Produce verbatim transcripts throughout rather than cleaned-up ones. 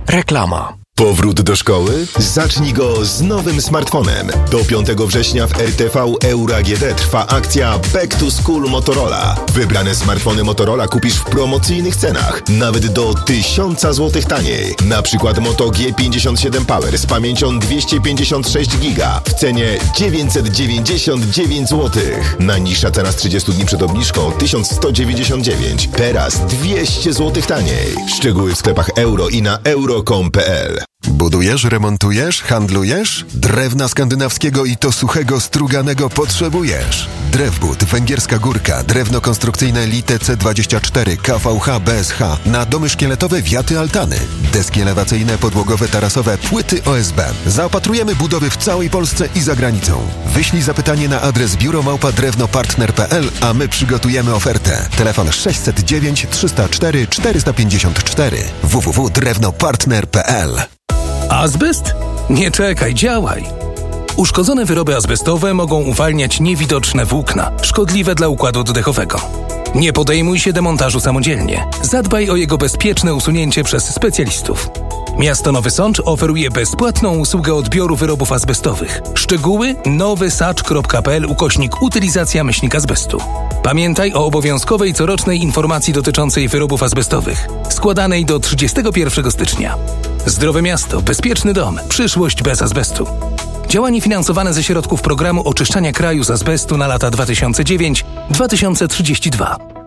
Reklama. Powrót do szkoły? Zacznij go z nowym smartfonem. Do piątego września w R T V Euro A G D trwa akcja Back to School Motorola. Wybrane smartfony Motorola kupisz w promocyjnych cenach, nawet do tysiąc złotych taniej. Na przykład Moto G pięćdziesiąt siedem Power z pamięcią dwieście pięćdziesiąt sześć giga w cenie dziewięćset dziewięćdziesiąt dziewięć złotych. Najniższa cena z trzydziestu dni przed obniżką tysiąc sto dziewięćdziesiąt dziewięć. Teraz dwieście złotych taniej. Szczegóły w sklepach euro i na euro kropka com kropka p l. Budujesz, remontujesz, handlujesz? Drewna skandynawskiego i to suchego, struganego potrzebujesz. Drewbud, Węgierska Górka, drewno konstrukcyjne Lite C dwadzieścia cztery, K V H, B S H, na domy szkieletowe, wiaty, altany, deski elewacyjne, podłogowe, tarasowe, płyty O S B. Zaopatrujemy budowy w całej Polsce i za granicą. Wyślij zapytanie na adres biuro małpa drewno partner kropka p l, a my przygotujemy ofertę. Telefon sześćset dziewięć trzysta cztery czterysta pięćdziesiąt cztery w w w kropka drewno partner kropka p l. Azbest? Nie czekaj, działaj! Uszkodzone wyroby azbestowe mogą uwalniać niewidoczne włókna, szkodliwe dla układu oddechowego. Nie podejmuj się demontażu samodzielnie. Zadbaj o jego bezpieczne usunięcie przez specjalistów. Miasto Nowy Sącz oferuje bezpłatną usługę odbioru wyrobów azbestowych. Szczegóły nowysacz kropka p l ukośnik utylizacja myślnik azbestu. Pamiętaj o obowiązkowej corocznej informacji dotyczącej wyrobów azbestowych, składanej do trzydziestego pierwszego stycznia. Zdrowe miasto, bezpieczny dom, przyszłość bez azbestu. Działanie finansowane ze środków programu oczyszczania kraju z azbestu na lata dwa tysiące dziewiąty do dwa tysiące trzydziestego drugiego.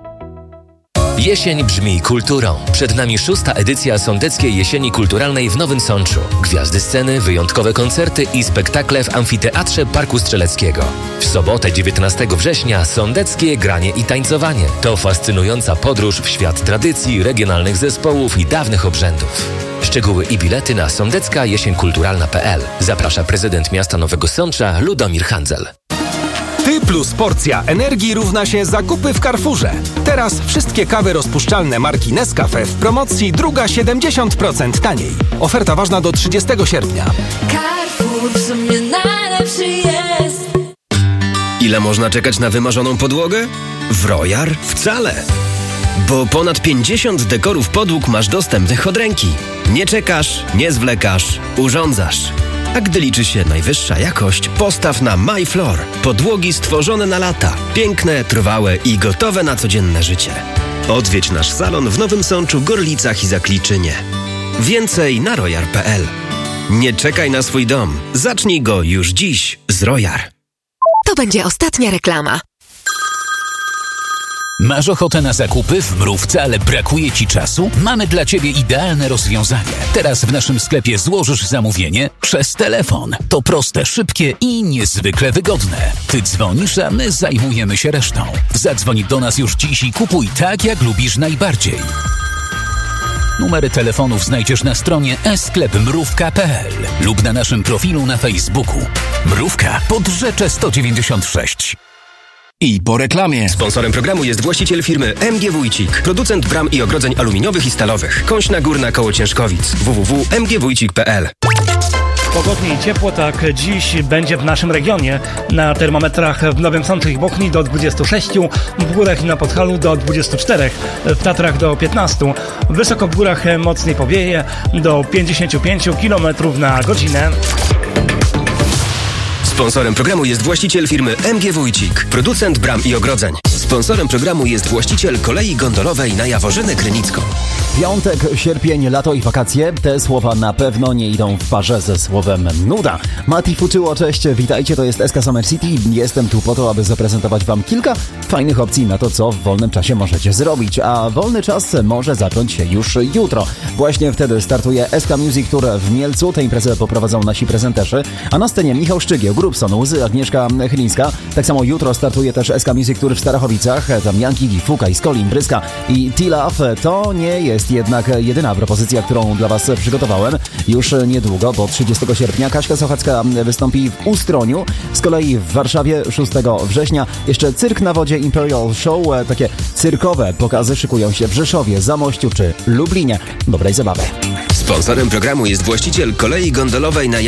Jesień brzmi kulturą. Przed nami szósta edycja Sądeckiej Jesieni Kulturalnej w Nowym Sączu. Gwiazdy sceny, wyjątkowe koncerty i spektakle w Amfiteatrze Parku Strzeleckiego. W sobotę dziewiętnastego września Sądeckie Granie i Tańcowanie. To fascynująca podróż w świat tradycji, regionalnych zespołów i dawnych obrzędów. Szczegóły i bilety na sądecka jesień kulturalna kropka p l. Zaprasza prezydent miasta Nowego Sącza Ludomir Handzel. Ty plus porcja energii równa się zakupy w Carrefourze. Teraz wszystkie kawy rozpuszczalne marki Nescafe w promocji druga siedemdziesiąt procent taniej. Oferta ważna do trzydziestego sierpnia. Carrefour w sumie najlepszy jest. Ile można czekać na wymarzoną podłogę? W Royal wcale. Bo ponad pięćdziesiąt dekorów podłóg masz dostępnych od ręki. Nie czekasz, nie zwlekasz, urządzasz. A gdy liczy się najwyższa jakość, postaw na MyFloor. Podłogi stworzone na lata. Piękne, trwałe i gotowe na codzienne życie. Odwiedź nasz salon w Nowym Sączu, Gorlicach i Zakliczynie. Więcej na royal kropka p l. Nie czekaj na swój dom. Zacznij go już dziś z Royal. To będzie ostatnia reklama. Masz ochotę na zakupy w Mrówce, ale brakuje Ci czasu? Mamy dla Ciebie idealne rozwiązanie. Teraz w naszym sklepie złożysz zamówienie przez telefon. To proste, szybkie i niezwykle wygodne. Ty dzwonisz, a my zajmujemy się resztą. Zadzwoń do nas już dziś i kupuj tak, jak lubisz najbardziej. Numery telefonów znajdziesz na stronie e sklep mrówka kropka p l lub na naszym profilu na Facebooku. Mrówka Podrzecze sto dziewięćdziesiąt sześć. I po reklamie. Sponsorem programu jest właściciel firmy M G Wójcik, producent bram i ogrodzeń aluminiowych i stalowych. Kośna Górna koło Ciężkowic. w w w kropka m g wójcik kropka p l. Pogodnie i ciepło, tak dziś będzie w naszym regionie. Na termometrach w Nowym Sączu i Bochni do dwudziestu sześciu, w górach i na Podhalu do dwudziestu czterech, w Tatrach do piętnastu. Wysoko w górach mocniej powieje do pięćdziesięciu pięciu kilometrów na godzinę. Sponsorem programu jest właściciel firmy M G Wójcik, producent bram i ogrodzeń. Sponsorem programu jest właściciel kolei gondolowej na Jaworzynę Krynicką. Piątek, sierpień, lato i wakacje. Te słowa na pewno nie idą w parze ze słowem nuda. Mati Fuczyło, cześć, witajcie, to jest S K Summer City. Jestem tu po to, aby zaprezentować Wam kilka fajnych opcji na to, co w wolnym czasie możecie zrobić. A wolny czas może zacząć się już jutro. Właśnie wtedy startuje S K Music Tour w Mielcu. Tę imprezę poprowadzą nasi prezenterzy. A na scenie Michał Szczygieł, Grubson, Łzy, Agnieszka Chylińska. Tak samo jutro startuje też S K Music Tour w Starachowicach. Tam Janki, Gifuka i Skolin, Bryska i T-Love. To nie jest jednak jedyna propozycja, którą dla Was przygotowałem. Już niedługo, bo trzydziestego sierpnia Kaśka Sochacka wystąpi w Ustroniu. Z kolei w Warszawie szóstego września jeszcze Cyrk na Wodzie Imperial Show. Takie cyrkowe pokazy szykują się w Rzeszowie, Zamościu czy Lublinie. Dobrej zabawy. Sponsorem programu jest właściciel kolei gondolowej na